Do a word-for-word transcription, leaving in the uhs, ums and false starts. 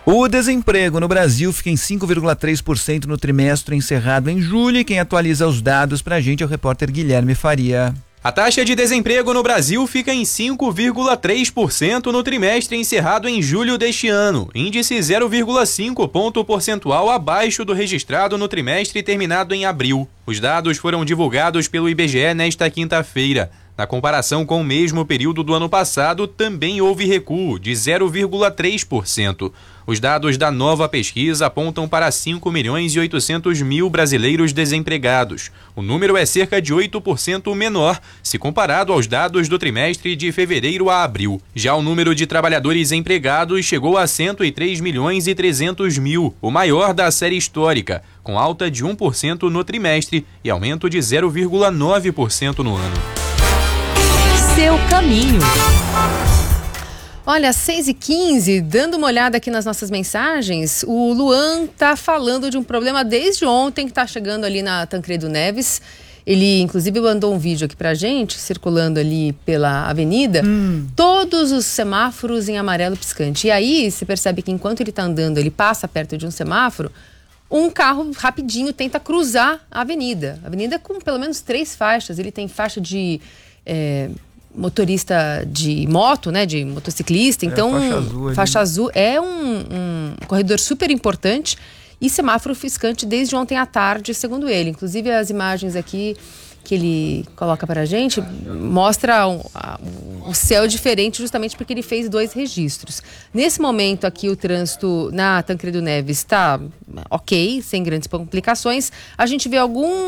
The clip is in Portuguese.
O desemprego no Brasil fica em cinco vírgula três por cento no trimestre encerrado em julho, e quem atualiza os dados pra gente é o repórter Guilherme Faria. A taxa de desemprego no Brasil fica em cinco vírgula três por cento no trimestre encerrado em julho deste ano, índice zero vírgula cinco ponto percentual abaixo do registrado no trimestre terminado em abril. Os dados foram divulgados pelo I B G E nesta quinta-feira. Na comparação com o mesmo período do ano passado, também houve recuo de zero vírgula três por cento. Os dados da nova pesquisa apontam para cinco milhões e oitocentos mil brasileiros desempregados. O número é cerca de oito por cento menor se comparado aos dados do trimestre de fevereiro a abril. Já o número de trabalhadores empregados chegou a cento e três milhões e trezentos mil, o maior da série histórica, com alta de um por cento no trimestre e aumento de zero vírgula nove por cento no ano. Seu caminho. Olha, seis e quinze, dando uma olhada aqui nas nossas mensagens, o Luan tá falando de um problema desde ontem que tá chegando ali na Tancredo Neves. Ele, inclusive, mandou um vídeo aqui pra gente, circulando ali pela avenida, hum. todos os semáforos em amarelo piscante. E aí, você percebe que enquanto ele tá andando, ele passa perto de um semáforo, um carro rapidinho tenta cruzar a avenida. A avenida com pelo menos três faixas. Ele tem faixa de... É, motorista de moto, né, de motociclista, então é, faixa azul, faixa azul é um, um corredor super importante e semáforo piscante desde ontem à tarde, segundo ele. Inclusive as imagens aqui que ele coloca para a gente mostra um, um, um céu diferente justamente porque ele fez dois registros. Nesse momento aqui o trânsito na Tancredo Neves está ok, sem grandes complicações. A gente vê algum